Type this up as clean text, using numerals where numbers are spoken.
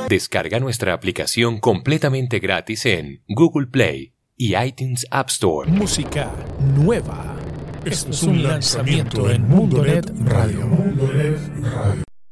Descarga nuestra aplicación completamente gratis en Google Play y iTunes App Store. Música nueva. Esto es un lanzamiento en Mundonet Radio.